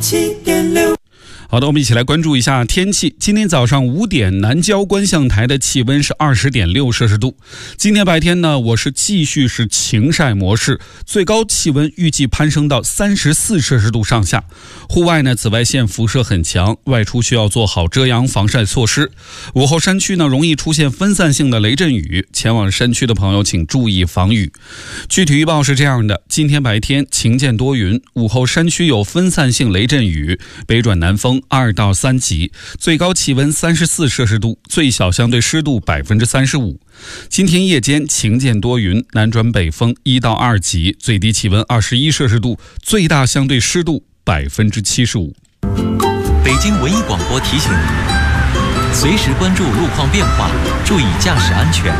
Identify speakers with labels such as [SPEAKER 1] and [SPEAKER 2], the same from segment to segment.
[SPEAKER 1] 97.6。
[SPEAKER 2] 好的，我们一起来关注一下天气。今天早上5点，南郊观象台的气温是20.6摄氏度。今天白天呢，我是继续是晴晒模式，最高气温预计攀升到34摄氏度上下。户外呢，紫外线辐射很强，外出需要做好遮阳防晒措施。午后山区呢，容易出现分散性的雷阵雨，前往山区的朋友请注意防雨。具体预报是这样的：今天白天晴见多云，午后山区有分散性雷阵雨，北转南风2到3级，最高气温34摄氏度，最小相对湿度35%。今天夜间晴见多云，南转北风1到2级，最低气温21摄氏度，最大相对湿度75%。
[SPEAKER 3] 北京文艺广播提醒您，随时关注路况变化，注意驾驶安全。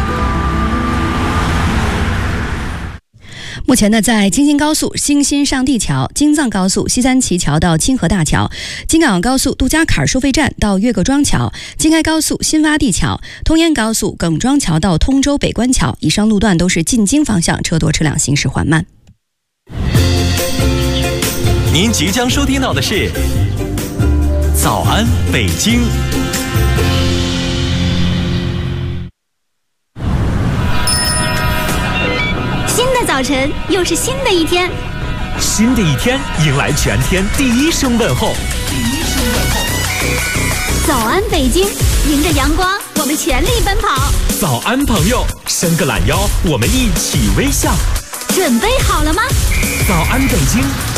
[SPEAKER 4] 目前呢，在京津高速兴新上地桥、京藏高速西三旗桥到清河大桥、京港高速杜家坎收费站到岳各庄桥、京开高速新洼地桥、通燕高速耿庄桥到通州北关桥，以上路段都是进京方向车多车辆行驶缓慢。
[SPEAKER 3] 您即将收听到的是早安北京。
[SPEAKER 5] 早晨又是新的一天，
[SPEAKER 6] 新的一天迎来全天第一声问候。
[SPEAKER 5] 早安北京，迎着阳光我们全力奔跑。
[SPEAKER 6] 早安朋友，伸个懒腰，我们一起微笑。
[SPEAKER 5] 准备好了吗？
[SPEAKER 6] 早安北京，